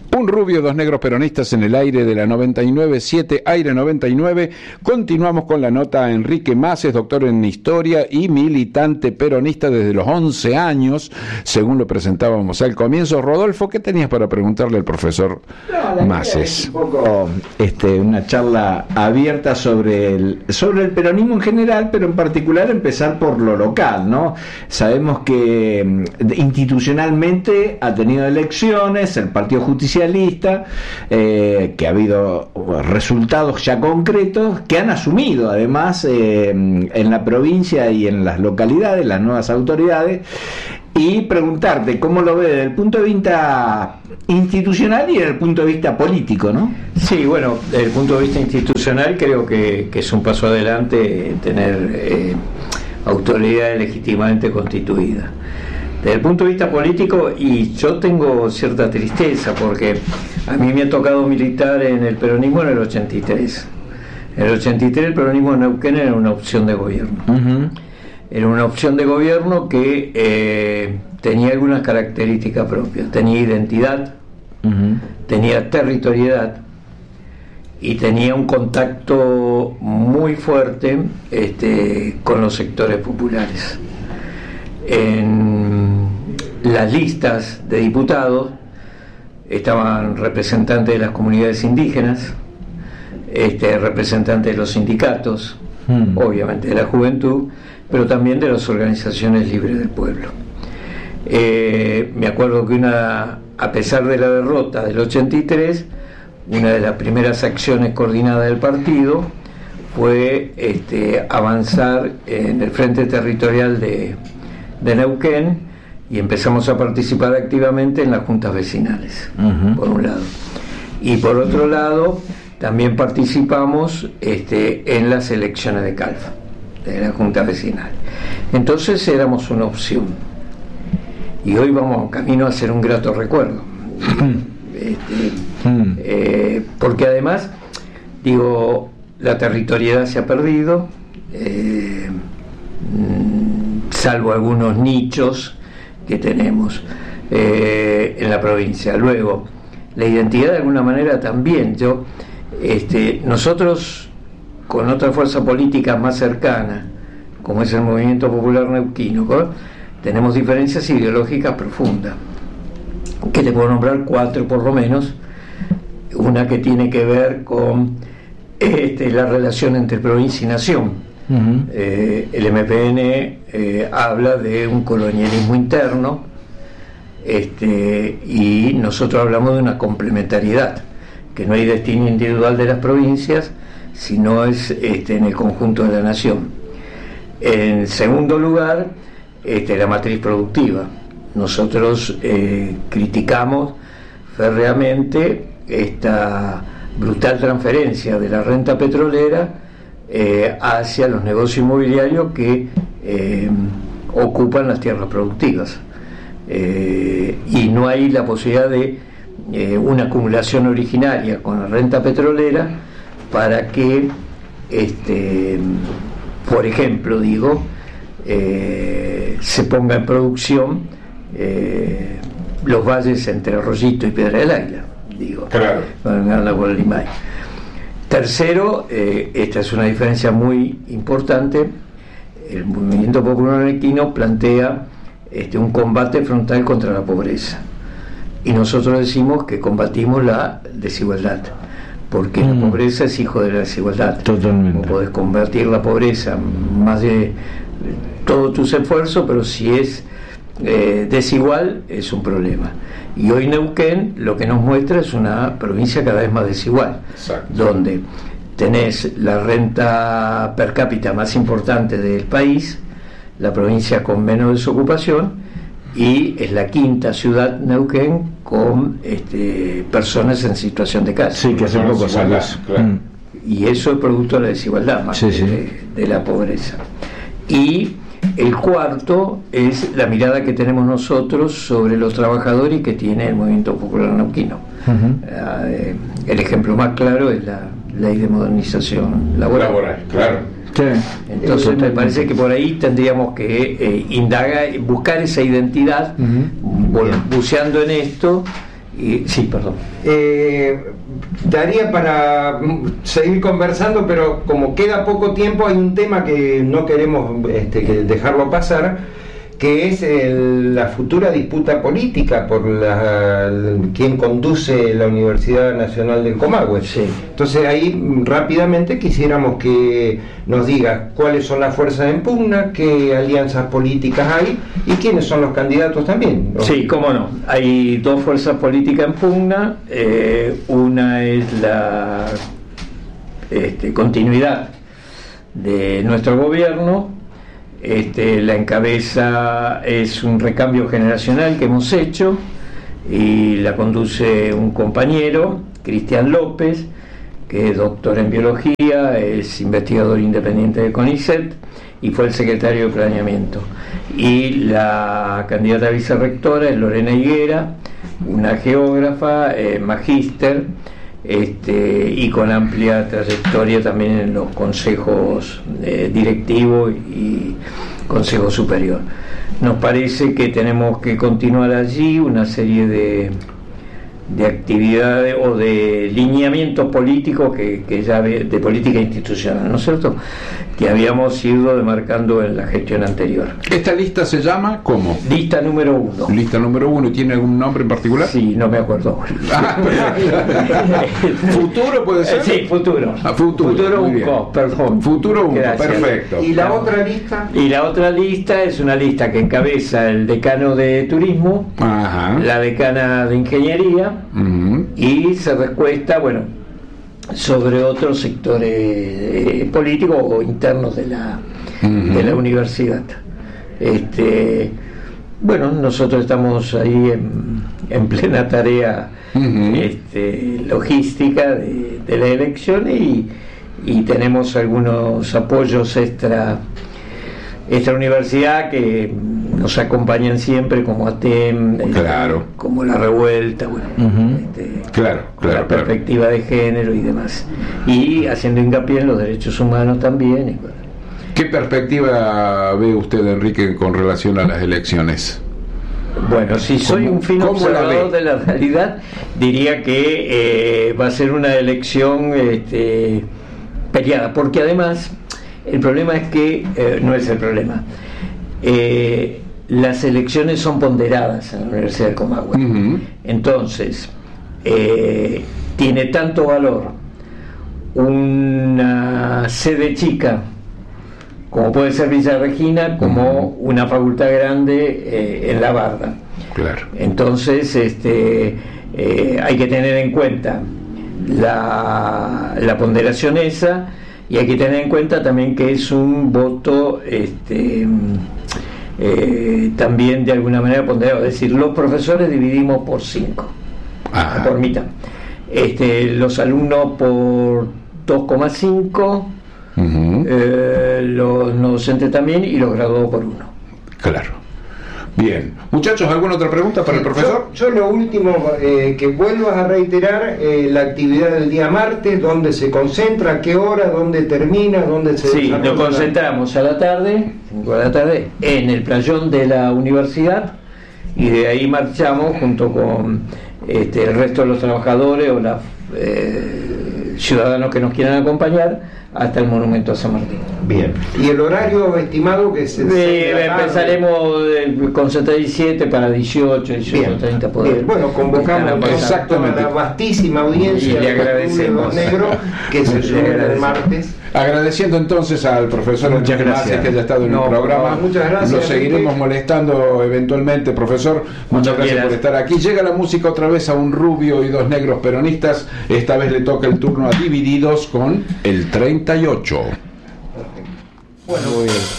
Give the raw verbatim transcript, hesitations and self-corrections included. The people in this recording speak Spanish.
Un rubio, dos negros peronistas en el aire de la noventa y nueve siete, Aire noventa y nueve. Continuamos con la nota a Enrique Maces, doctor en Historia y militante peronista desde los once años, según lo presentábamos al comienzo. Rodolfo, ¿qué tenías para preguntarle al profesor no, Maces? Un poco este, una charla abierta sobre el, sobre el peronismo en general, pero en particular empezar por lo local, ¿no? Sabemos que institucionalmente ha tenido elecciones, el Partido Justicialista, Eh, que ha habido resultados ya concretos que han asumido además eh, en la provincia y en las localidades las nuevas autoridades, y preguntarte cómo lo ve desde el punto de vista institucional y desde el punto de vista político, ¿no? Sí, bueno, desde el punto de vista institucional creo que, que es un paso adelante tener eh, autoridades legítimamente constituidas. Desde el punto de vista político, y yo tengo cierta tristeza porque a mí me ha tocado militar en el peronismo en el ochenta y tres. En el ochenta y tres el peronismo en Neuquén era una opción de gobierno. Uh-huh. Era una opción de gobierno que eh, tenía algunas características propias. Tenía identidad, uh-huh. tenía territorialidad y tenía un contacto muy fuerte este, con los sectores populares. En las listas de diputados estaban representantes de las comunidades indígenas, este, representantes de los sindicatos, hmm. obviamente de la juventud, pero también de las organizaciones libres del pueblo. Eh, me acuerdo que una, a pesar de la derrota del ochenta y tres, una de las primeras acciones coordinadas del partido fue este, avanzar en el frente territorial de de Neuquén, y empezamos a participar activamente en las juntas vecinales, uh-huh. por un lado, y por otro lado también participamos este, en las elecciones de Calfa, de la junta vecinal. Entonces éramos una opción, y hoy vamos camino a hacer un grato recuerdo, este, uh-huh. eh, porque además digo, la territorialidad se ha perdido, eh, salvo algunos nichos que tenemos eh, en la provincia. Luego, la identidad de alguna manera también. Yo, este, nosotros, con otra fuerza política más cercana, como es el Movimiento Popular Neuquino, ¿no? Tenemos diferencias ideológicas profundas, que te puedo nombrar cuatro por lo menos. Una que tiene que ver con este, la relación entre provincia y nación. Uh-huh. Eh, el M P N eh, habla de un colonialismo interno, este, y nosotros hablamos de una complementariedad, que no hay destino individual de las provincias, sino es este, en el conjunto de la nación. En segundo lugar, este, la matriz productiva. Nosotros eh, criticamos férreamente esta brutal transferencia de la renta petrolera Eh, hacia los negocios inmobiliarios que eh, ocupan las tierras productivas, eh, y no hay la posibilidad de eh, una acumulación originaria con la renta petrolera para que este, por ejemplo digo eh, se ponga en producción eh, los valles entre Arroyito y Piedra del Águila, digo, claro. Por el Limay. Tercero, eh, esta es una diferencia muy importante, el Movimiento Popular Neuquino plantea este, un combate frontal contra la pobreza, y nosotros decimos que combatimos la desigualdad, porque mm. la pobreza es hijo de la desigualdad. Totalmente. No podés combatir la pobreza más de todos tus esfuerzos, pero si es eh, desigual es un problema. Y hoy Neuquén lo que nos muestra es una provincia cada vez más desigual. Exacto. Donde tenés la renta per cápita más importante del país, la provincia con menos desocupación, y es la quinta ciudad, Neuquén, con este, personas en situación de calle. Sí, que hace poco salió. Claro. Y eso es producto de la desigualdad, más sí, que sí. De, de la pobreza. Y el cuarto es la mirada que tenemos nosotros sobre los trabajadores y que tiene el Movimiento Popular Neuquino. Uh-huh. Eh, el ejemplo más claro es la ley de modernización laboral. Laboral, claro. Sí. Entonces me parece que por ahí tendríamos que eh, indagar, buscar esa identidad, uh-huh. buceando en esto Y, sí, perdón. Eh, daría para seguir conversando, pero como queda poco tiempo, hay un tema que no queremos este, que dejarlo pasar, que es el, la futura disputa política por la, el, quien conduce la Universidad Nacional del Comahue. Sí. Entonces ahí rápidamente quisiéramos que nos diga cuáles son las fuerzas en pugna, qué alianzas políticas hay y quiénes son los candidatos también. Sí, cómo no. Hay dos fuerzas políticas en pugna. Eh, una es la este, continuidad de nuestro gobierno. Este, la encabeza es un recambio generacional que hemos hecho y la conduce un compañero, Cristian López, que es doctor en biología, es investigador independiente de CONICET y fue el secretario de planeamiento. Y la candidata a vicerrectora es Lorena Higuera, una geógrafa, eh, magíster, Este, y con amplia trayectoria también en los consejos eh, directivos y consejo superior. Nos parece que tenemos que continuar allí una serie de, de actividades o de lineamientos políticos que, que ya de, de política institucional, ¿no es cierto?, que habíamos ido demarcando en la gestión anterior. ¿Esta lista se llama cómo? Lista número uno. Lista número uno. ¿Y tiene algún nombre en particular? Sí, no me acuerdo. Ah, ¿Futuro puede ser? Sí, futuro. Ah, futuro. Futuro muy UNCO, bien. perdón. Futuro UNCO, Gracias. perfecto. ¿Y la otra lista? Y la otra lista es una lista que encabeza el decano de turismo, Ajá. la decana de ingeniería, Uh-huh. y se recuesta, bueno, sobre otros sectores eh, políticos o internos de la, Uh-huh. de la universidad. Este, bueno, nosotros estamos ahí en, en plena tarea Uh-huh. este, logística de, de la elección y, y tenemos algunos apoyos extra esta universidad que nos acompañan siempre, como ATEM, Claro. este, como La Revuelta, bueno, Uh-huh. este, Claro, con claro, la claro. perspectiva de género y demás, y haciendo hincapié en los derechos humanos también. Y bueno. ¿Qué perspectiva ve usted, Enrique, con relación a las elecciones? Bueno, si soy ¿Cómo- un fino cómo la observador ve? de la realidad, diría que eh, va a ser una elección este, peleada, porque además el problema es que, eh, no es el problema, eh, las elecciones son ponderadas en la Universidad del Comahue. Uh-huh. Entonces, eh, tiene tanto valor una sede chica como puede ser Villa Regina, como una facultad grande eh, en La Barda. Claro. Entonces, este, eh, hay que tener en cuenta la, la ponderación esa, y hay que tener en cuenta también que es un voto este, eh, también de alguna manera ponderado, es decir, los profesores dividimos por cinco, Ajá. por mitad, este, los alumnos por dos coma cinco, Uh-huh. eh, los no docentes también, y los graduados por uno. Claro. Bien. Muchachos, ¿alguna otra pregunta para el profesor? Yo, yo lo último, eh, que vuelvas a reiterar eh, la actividad del día martes, dónde se concentra, a qué hora, dónde termina, dónde se Sí, desarrolla nos la- concentramos a la tarde, cinco de la tarde, en el playón de la universidad, y de ahí marchamos junto con este, el resto de los trabajadores o los eh, ciudadanos que nos quieran acompañar hasta el monumento a San Martín. Bien. ¿Y el horario estimado que se Eh, empezaremos eh, con setenta y siete para dieciocho, dieciocho treinta poder. Bien. Bueno, convocamos Exactamente. exactamente a la vastísima audiencia Y le de Club de agradecemos. los Negros que se Le sume el agradecemos. martes. Agradeciendo entonces al profesor Muchas Enrique gracias. Maces que haya estado en No, el programa. no, muchas gracias, Lo seguiremos Enrique. molestando eventualmente, profesor. Muchas gracias quieras. por estar aquí. Llega la música otra vez a un rubio y dos negros peronistas. Esta vez le toca el turno a Divididos con el treinta y ocho. Bueno, muy bien.